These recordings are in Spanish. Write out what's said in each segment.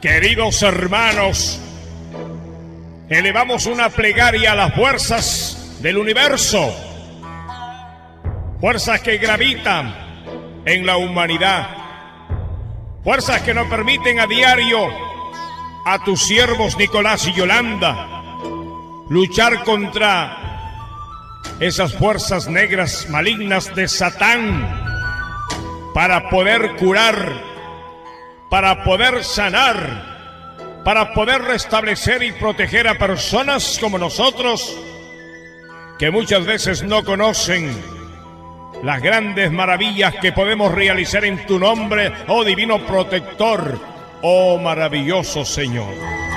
Queridos hermanos, elevamos una plegaria a las fuerzas del universo, fuerzas que gravitan en la humanidad, fuerzas que nos permiten a diario a tus siervos Nicolás y Yolanda luchar contra esas fuerzas negras malignas de Satán para poder curar, para poder sanar, para poder restablecer y proteger a personas como nosotros que muchas veces no conocen las grandes maravillas que podemos realizar en tu nombre, oh divino protector, oh maravilloso Señor.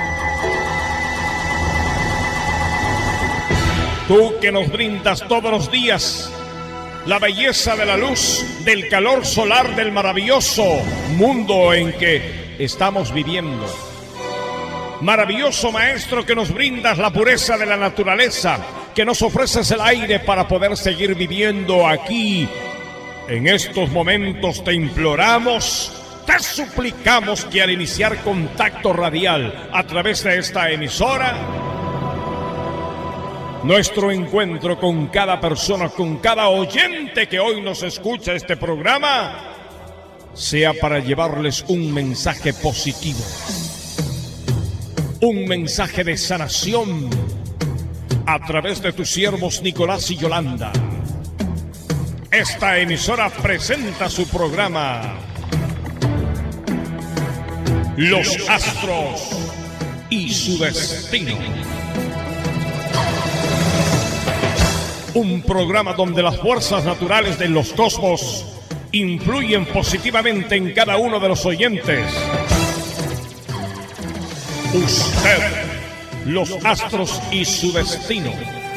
Tú que nos brindas todos los días la belleza de la luz, del calor solar del maravilloso mundo en que estamos viviendo. Maravilloso Maestro que nos brindas la pureza de la naturaleza, que nos ofreces el aire para poder seguir viviendo aquí. En estos momentos te imploramos, te suplicamos que al iniciar contacto radial a través de esta emisora, nuestro encuentro con cada persona, con cada oyente que hoy nos escucha este programa, sea para llevarles un mensaje positivo, un mensaje de sanación a través de tus siervos Nicolás y Yolanda. Esta emisora presenta su programa Los Astros y su Destino. Un programa donde las fuerzas naturales de los cosmos influyen positivamente en cada uno de los oyentes. Usted, los astros y su destino.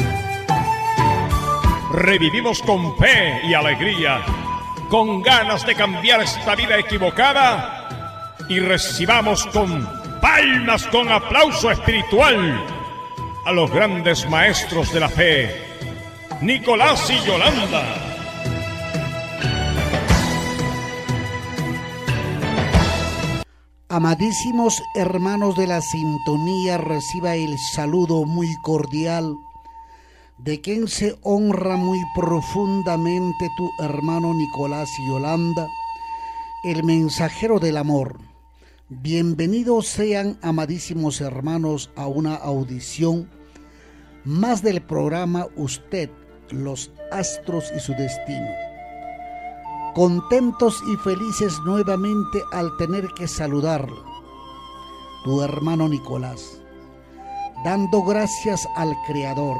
Revivimos con fe y alegría, con ganas de cambiar esta vida equivocada, y recibamos con palmas, con aplauso espiritual a los grandes maestros de la fe, Nicolás y Yolanda. Amadísimos hermanos de la sintonía, reciba el saludo muy cordial de quien se honra muy profundamente tu hermano Nicolás y Yolanda, el mensajero del amor. Bienvenidos sean, amadísimos hermanos, a una audición más del programa Usted, los astros y su destino. Contentos y felices nuevamente al tener que saludarlo, tu hermano Nicolás, dando gracias al Creador,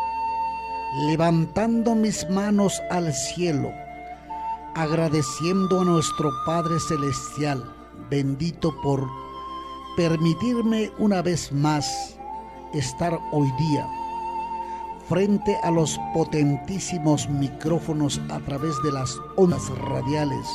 levantando mis manos al cielo, agradeciendo a nuestro Padre Celestial, bendito por permitirme una vez más estar hoy día frente a los potentísimos micrófonos a través de las ondas radiales,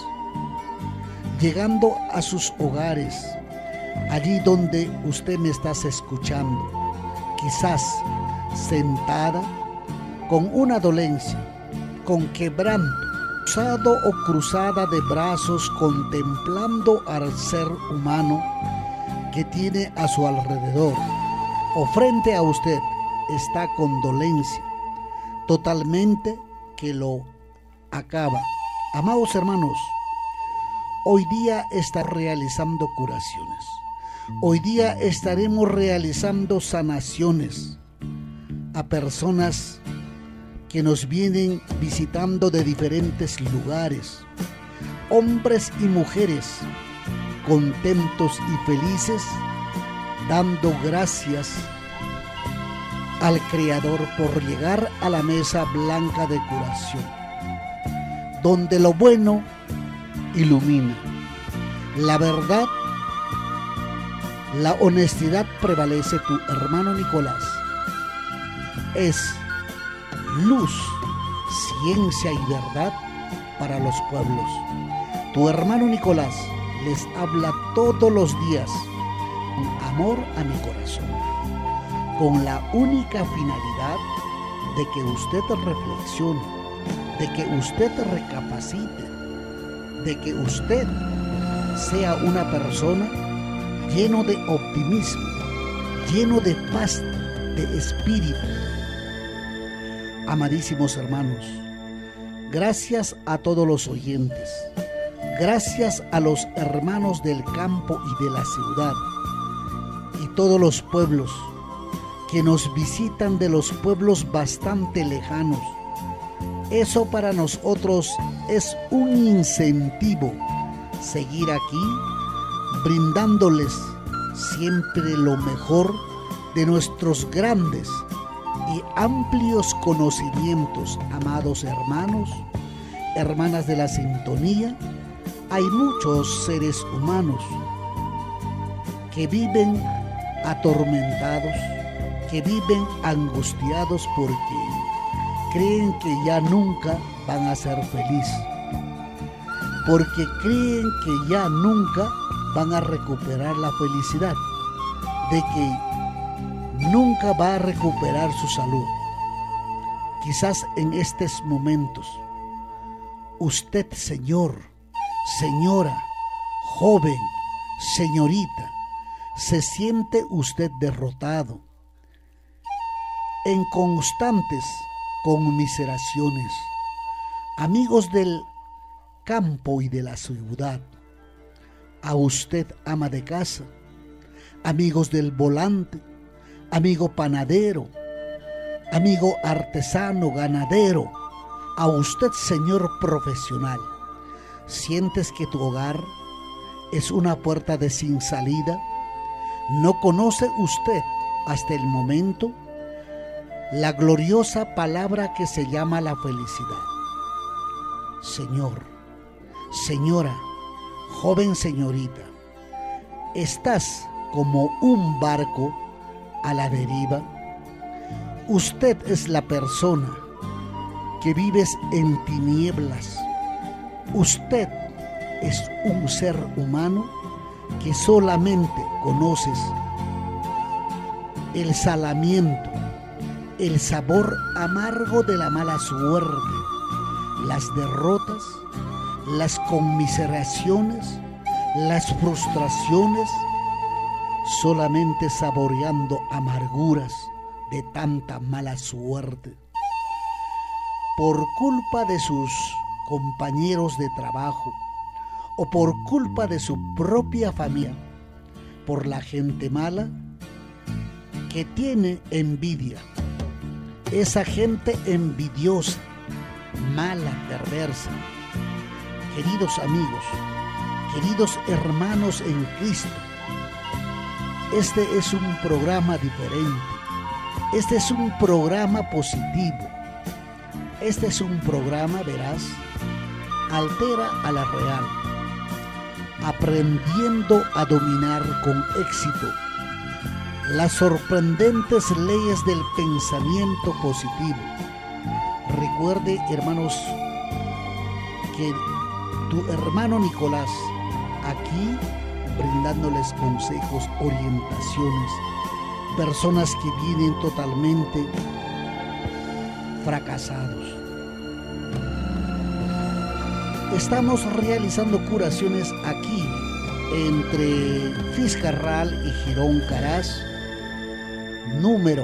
llegando a sus hogares, allí donde usted me está escuchando, quizás sentada con una dolencia, con quebranto, cruzado o cruzada de brazos, contemplando al ser humano que tiene a su alrededor, o frente a usted está con dolencia totalmente que lo acaba. Amados hermanos, hoy día está realizando curaciones, hoy día estaremos realizando sanaciones a personas que nos vienen visitando de diferentes lugares, hombres y mujeres contentos y felices, dando gracias al Creador por llegar a la mesa blanca de curación, donde lo bueno ilumina, la verdad, la honestidad prevalece. Tu hermano Nicolás es luz, ciencia y verdad para los pueblos. Tu hermano Nicolás les habla todos los días con amor a mi corazón, con la única finalidad de que usted reflexione, de que usted recapacite, de que usted sea una persona lleno de optimismo, lleno de paz de espíritu. Amadísimos hermanos, gracias a todos los oyentes, gracias a los hermanos del campo y de la ciudad y todos los pueblos que nos visitan de los pueblos bastante lejanos. Eso para nosotros es un incentivo, seguir aquí brindándoles siempre lo mejor de nuestros grandes y amplios conocimientos. Amados hermanos, hermanas de la sintonía, hay muchos seres humanos que viven atormentados, que viven angustiados porque creen que ya nunca van a ser felices, porque creen que ya nunca van a recuperar la felicidad, de que nunca va a recuperar su salud. Quizás en estos momentos, usted, señor, señora, joven, señorita, se siente usted derrotado, en constantes conmiseraciones. Amigos del campo y de la ciudad, a usted, ama de casa, amigos del volante, amigo panadero, amigo artesano, ganadero, a usted, señor profesional, ¿sientes que tu hogar es una puerta de sin salida? ¿No conoce usted hasta el momento la gloriosa palabra que se llama la felicidad? Señor, señora, joven señorita, estás como un barco a la deriva. Usted es la persona que vives en tinieblas. Usted es un ser humano que solamente conoces el salamiento, el sabor amargo de la mala suerte, las derrotas, las conmiseraciones, las frustraciones, solamente saboreando amarguras de tanta mala suerte. Por culpa de sus compañeros de trabajo o por culpa de su propia familia, por la gente mala que tiene envidia, esa gente envidiosa, mala, perversa. Queridos amigos, queridos hermanos en Cristo, este es un programa diferente, este es un programa positivo, este es un programa, verás, altera a la real, aprendiendo a dominar con éxito las sorprendentes leyes del pensamiento positivo. Recuerde, hermanos, que tu hermano Nicolás aquí brindándoles consejos, orientaciones, personas que vienen totalmente fracasados. Estamos realizando curaciones aquí entre Fiscarral y Girón Caraz, número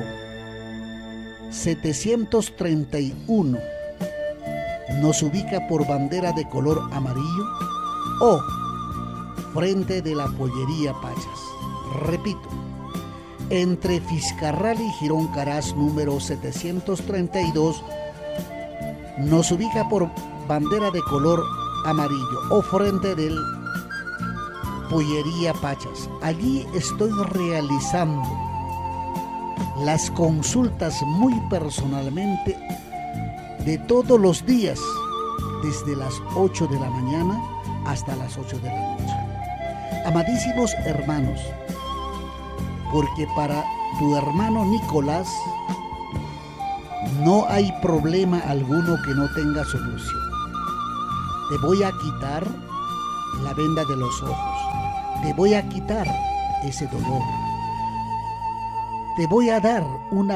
731. Nos ubica por bandera de color amarillo o frente de la pollería Pachas. Repito, entre Fiscarral y Girón Caraz, número 732, nos ubica por bandera de color amarillo o frente del pollería Pachas. Allí estoy realizando las consultas muy personalmente de todos los días, desde las 8 de la mañana hasta las 8 de la noche. Amadísimos hermanos, porque para tu hermano Nicolás no hay problema alguno que no tenga solución. Te voy a quitar la venda de los ojos, te voy a quitar ese dolor, te voy a dar una